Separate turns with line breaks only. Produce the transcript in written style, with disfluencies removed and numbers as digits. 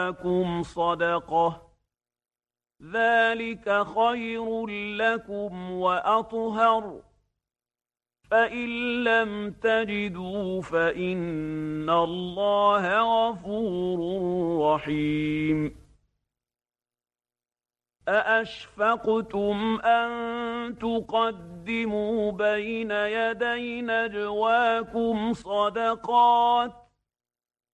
لكم صدقة ذلك خير لكم وأطهر فإن لم تجدوا فإن الله غفور رحيم أأشفقتم أن تقدموا بين يدي نجواكم صدقات